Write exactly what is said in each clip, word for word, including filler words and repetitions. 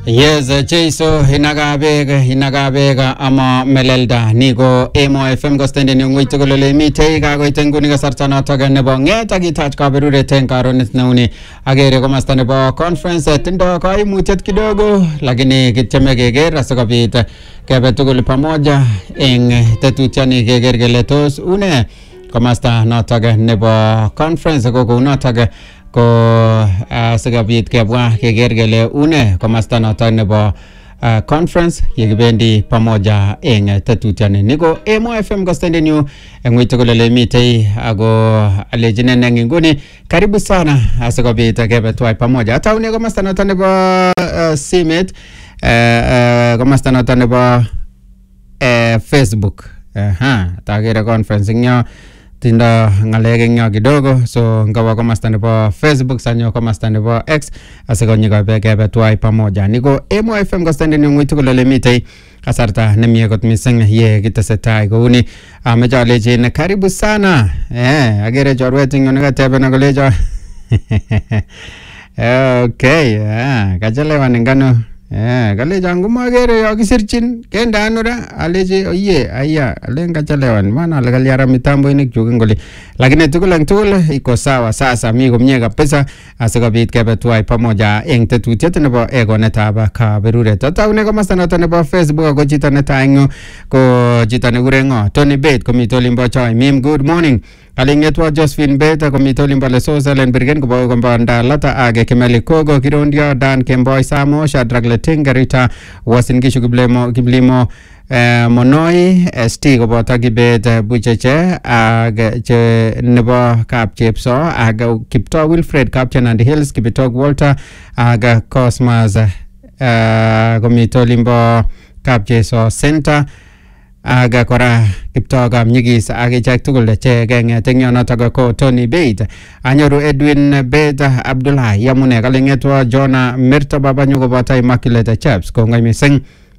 Yes, Cheiso hinagabega hinagabega ama melelda nigo Emo F M gostende ni ngwito golole mite gago itenguni gasarta nataga nebo ngeta gitach kaberure tenkaronet nauni agere komasta nebo conference tindo kaimutyet kidogo lakini kityeme keger asikobit kebe tugul pamoja eng tetutiani keger kele tos une komasta nataga nebo conference gogo nataga ko asikobit kebwa keger kele une komasta noton nebo uh, conference yekibendi pamoja eng tetutiani niko Emo F M gostende new ngwito golole mitei ago alejine nginguni karibu sana asikobit kebe twai pamoja hata une komasta noton nebo uh, Simet uh, uh, komasta noton nebo uh, Facebook aha uh, tagere conference nyo tinda ngalege nyo kidogo so ngawa komasta nebo Facebook sanyo komasta nebo X asikonyiga beke twai pamoja niko Emo F M gostende ni ngwitu golole mitei kasarta nemie kot mising ye kitesetai kouni amejaleje karibu sana eh agere jorwet nyo ngatebe na golejo okay ah kachelewa ngano eh kaleja ngumagere yakisirchin kenda anora aleje oye aya alenga chalewan maana alikaliara mitambo inik chukin goli lakini tugul ang tugul iko sawa sasa mi komie kabisa asikobit kebe twai pamoja eng tetutiet nebo egonetab kaberuret tataune komasta noton nebo Facebook ako chito netaingo ko chito nekurengo Tony Bet komito limbo choi mim good morning Kalingetwa Josephine Beta komito limbo leso Selen Birgen kubo kumbanda lata age Kimeli Kogo Kirondia Dan Kemboy Samo Shadrack Letinga Rita Wasingishu Kiblimo Kiblimo Uh, Monoi esti kubo Tagibet Bucheche age che nebo Kap Chepso age Kipto Wilfred Kap Chenandi Hills Kipitog Walter age Cosmas uh, komito limbo Kap Cheso Center aga kora Kiptoga mnyigis age chak tugul che genge tengyo notaga ko Tony Bate anyoru Edwin Bate Abdullah yamune kalingetwa Jona Mirta babanyu ko bata Immaculate Chaps ko ngai miseng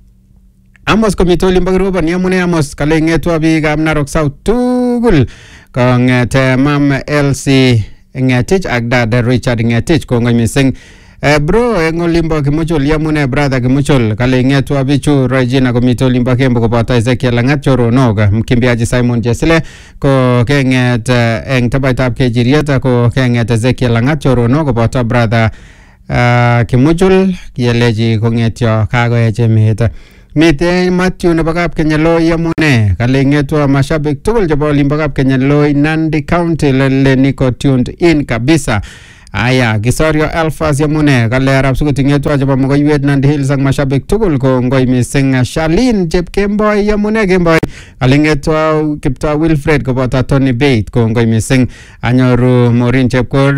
Amos komito limbagroba yamune Amos kalingetwa biga Narok South tugul ko ngete mam L C ngetich agda Richard ngetich ko ngai miseng Eh, bro engo limba kimuchul yamune brother kimuchul kale ngetwa bichu Regina komito limba kembo ko bata Ezekiel Ngachoro noga mkimbiaji Simon Jesile ko kenget uh, eng tabaitab kejirieta ko kenget Ezekiel Ngachoro noga bata brother uh, kimuchul kieleji kongetyo kago echemeta mite Matthew nebo Kap Kenyalo yamune kale ngetwa mashabik tugul chebo limba Kap Kenyalo Nandi County le niko tuned in kabisa aya Gisorio Alphas yamune kale arab sukutingetwa chebo Mogoiwet Nandi Hills ang mashabik tugul ko ngoi mising Shalin Jeb Kemboy yamune Kemboy kalingetwa Kipto Wilfred ko bota Tony Bate ko ngoi mising anyoru Maureen Chepkor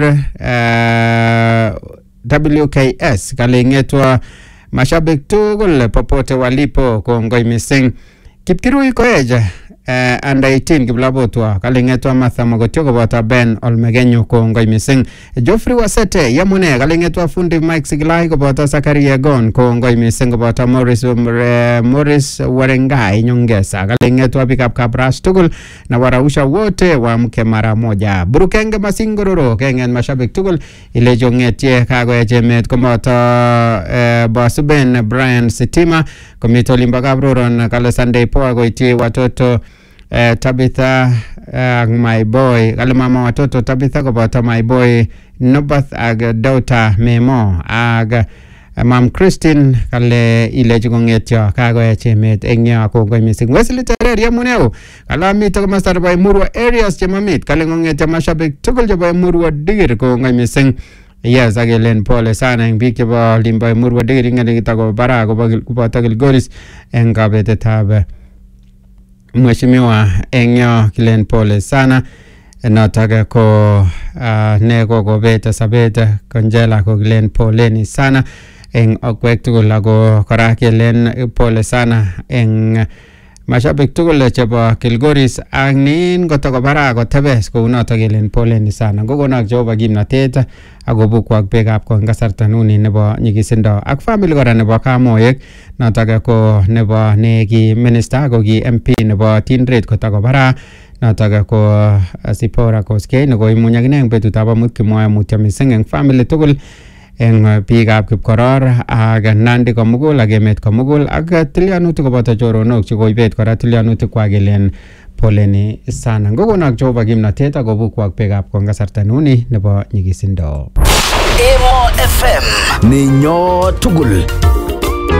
uh, W K S kalingetwa mashabik tugul popote walipo ko ngoi mising Kipkirui ko eja Uh, under eighteen kiblabotwa kalingetwa Martha Mogotio ko bota Ben Olmegenyo ko ngoi mising Geoffrey Wasete yamune kalingetwa fundi Mike Siglai ko bota Zakaria Gon ko ngoi mising ko bota Morris umre, Morris Warengai nyongesa kalingetwa Pickup Kabras tugul na warausha wote wa mke mara moja Burukenge Masingororo kengen mashabik tugul ile jongetie kago ejemet ko bota uh, Basuben Brian Sitima komito limba kabroron kale Sunday poa ko iti watoto Uh, Tabitha uh, my boy kale mama watoto Tabitha ko bata my boy Nobath ag daughter Memo ag uh, mam Christine kale ile jigongetyo kago echemet engya ko go mising Wesley Terer yamuneu kala mito ko master by Murwa areas chemamit kale ngongetyo mashabik tugul jabo Murwa digir ko ngai mising yes agelen pole sana eng bik jabo limba Murwa digir ngene kitako bara ko bata Goris engabete tabe Mheshimiwa engyo kilen pole sana nataka ko uh, neko ko beta sabeta konjela ko kilen pole ni sana eng okwek tugul ako kora kilen pole sana eng mashabik tugul chebo Kilgoris angnin kotoko bara ko tebes ko unoto kilen pole ni sana gogonak Jehova kimnatet akobukwak bekab ko ngasarta nuni nebo nyigisindo ak family kora nebo Kamoyek nataka ko nebo neki minister ko ki M P nebo Tindret kotoko bara nataka ko Sipora Koskei neko imunya kineng betutab amut kimoya mutya mising eng family tugul eng biikab Kipkoror ak Nandi komugul ak emet komugul ak tilyanutik koboto choronok chekoibet kora tilyanutik kwak kelen poleni sana. Ngokonak Jehova kimnatet akobukwak beekab kongasarta nuni nebo nyigisindo. Emo F M Ninyo tugul.